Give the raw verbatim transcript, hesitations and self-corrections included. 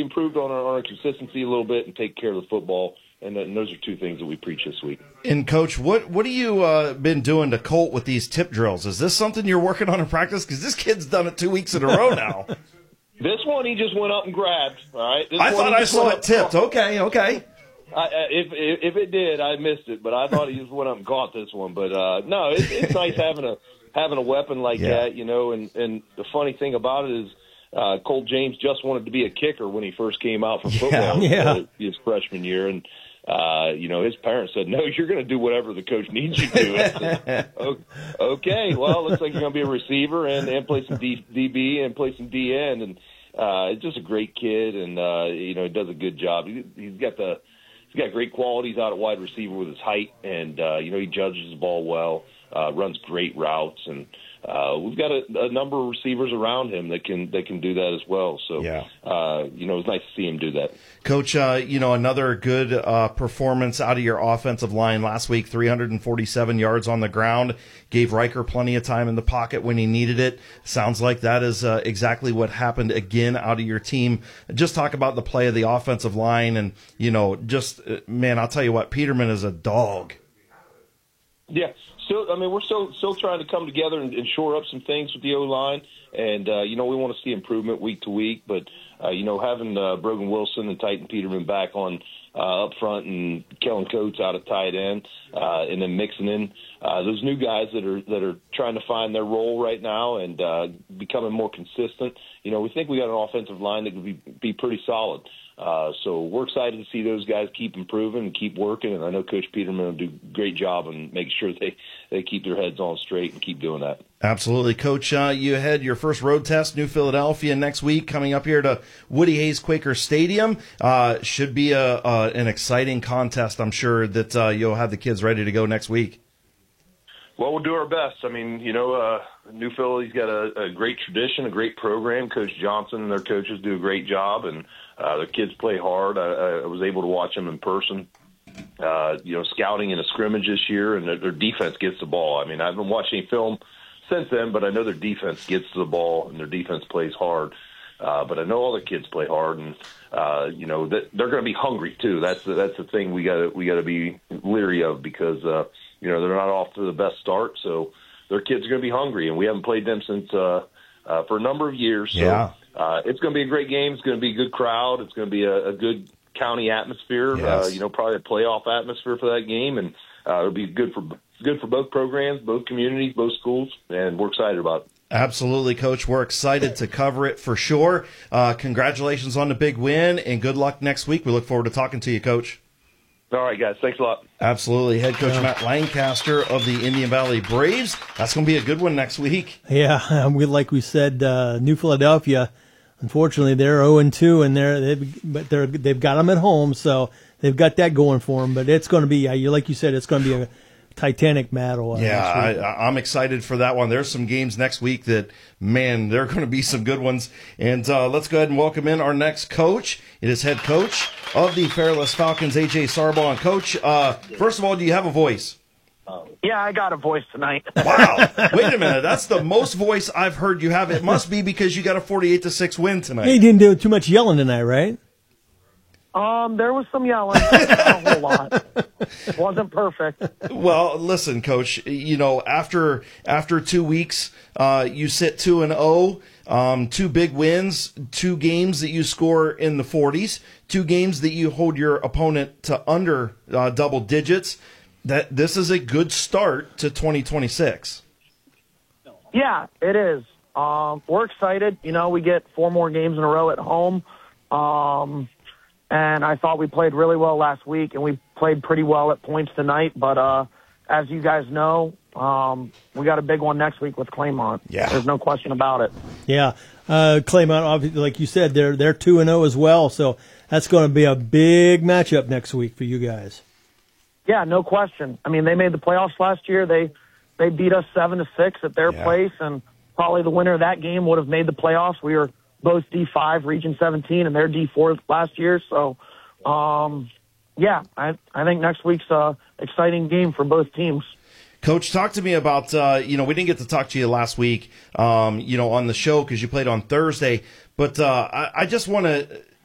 improved on our, on our consistency a little bit and take care of the football. And, and those are two things that we preach this week. And, Coach, what what have you uh, been doing to Colt with these tip drills? Is this something you're working on in practice? Because this kid's done it two weeks in a row now. This one he just went up and grabbed, all right? This I thought I saw it tipped. Okay, okay. I, if, if if it did, I missed it, but I thought he just went up and caught this one. But, uh, no, it, it's nice having a having a weapon like yeah. that, you know. And, and the funny thing about it is uh, Colt James just wanted to be a kicker when he first came out from football yeah, yeah. Uh, his freshman year. And, Uh, you know, his parents said, no, you're going to do whatever the coach needs you to do. I said, okay, well, looks like you're going to be a receiver and, and play some D, DB and play some D N. And uh, he's just a great kid, and, uh, you know, he does a good job. He, he's got the he's got great qualities out at wide receiver with his height, and, uh, you know, he judges the ball well, uh, runs great routes, and uh, we've got a, a number of receivers around him that can that can do that as well. So, yeah. uh, you know, it's nice to see him do that. Coach, uh, you know, another good uh, performance out of your offensive line last week, three hundred forty-seven yards on the ground, gave Riker plenty of time in the pocket when he needed it. Sounds like that is uh, exactly what happened again out of your team. Just talk about the play of the offensive line and, you know, just, uh, man, I'll tell you what, Peterman is a dog. Yeah. Still, I mean, we're still still trying to come together and, and shore up some things with the O-line, and uh, you know we want to see improvement week to week. But uh, you know, having uh, Brogan Wilson and Titan Peterman back on uh, up front, and Kellen Coates out at tight end, uh, and then mixing in uh, those new guys that are that are trying to find their role right now and uh, becoming more consistent. You know, we think we got an offensive line that could be be pretty solid. Uh, so we're excited to see those guys keep improving and keep working, and I know Coach Peterman will do a great job and make sure they, they keep their heads on straight and keep doing that. Absolutely. Coach, uh, you had your first road test, New Philadelphia, next week, coming up here to Woody Hayes Quaker Stadium. Uh, should be a, uh, an exciting contest, I'm sure, that uh, you'll have the kids ready to go next week. Well, we'll do our best. I mean, you know, uh, New Philly's got a, a great tradition, a great program. Coach Johnson and their coaches do a great job, and uh, their kids play hard. I, I was able to watch them in person, uh, you know, scouting in a scrimmage this year, and their, their defense gets the ball. I mean, I haven't watched any film since then, but I know their defense gets to the ball, and their defense plays hard. Uh, but I know all the kids play hard, and uh, you know that they're going to be hungry too. That's the, that's the thing we got we got to be leery of because uh, you know they're not off to the best start, so their kids are going to be hungry, and we haven't played them since uh, uh, for a number of years. So, yeah, uh, it's going to be a great game. It's going to be a good crowd. It's going to be a, a good county atmosphere. Yes. Uh, you know, probably a playoff atmosphere for that game, and uh, it'll be good for good for both programs, both communities, both schools, and we're excited about it. Absolutely, Coach. We're excited to cover it for sure. Uh, congratulations on the big win, and good luck next week. We look forward to talking to you, Coach. All right, guys. Thanks a lot. Absolutely. Head coach yeah. Matt Lancaster of the Indian Valley Braves. That's going to be a good one next week. Yeah, we like we said, uh, New Philadelphia, unfortunately, they're oh and two, and they're, they've, but they're, they've got them at home, so they've got that going for them. But it's going to be, uh, like you said, it's going to be a Titanic battle. Uh, yeah, I, I'm excited for that one. There's some games next week that, man, there are going to be some good ones. And uh, let's go ahead and welcome in our next coach. It is head coach of the Fairless Falcons, A J Sarbaugh. And Coach, uh, first of all, do you have a voice? Yeah, I got a voice tonight. Wow. Wait a minute. That's the most voice I've heard you have. It must be because you got a forty-eight to six win tonight. You didn't do too much yelling tonight, right? Um, there was some yelling, a whole lot. It wasn't perfect. Well, listen, Coach. You know, after after two weeks, uh, you sit two and zero. Um, two big wins, two games that you score in the forties, two games that you hold your opponent to under uh, double digits. That this is a good start to twenty twenty-six. Yeah, it is. Um, we're excited. You know, we get four more games in a row at home. Um, And I thought we played really well last week, and we played pretty well at points tonight. But uh, as you guys know, um, we got a big one next week with Claymont. Yeah. There's no question about it. Yeah. Uh, Claymont, obviously, like you said, they're they're two and zero as well. So that's going to be a big matchup next week for you guys. Yeah, no question. I mean, they made the playoffs last year. They they beat us seven to six at their yeah. place, and probably the winner of that game would have made the playoffs. We were both D five, Region seventeen, and they're D four last year. So, um, yeah, I I think next week's a exciting game for both teams. Coach, talk to me about, uh, you know, we didn't get to talk to you last week, um, you know, on the show because you played on Thursday. But uh, I, I just want to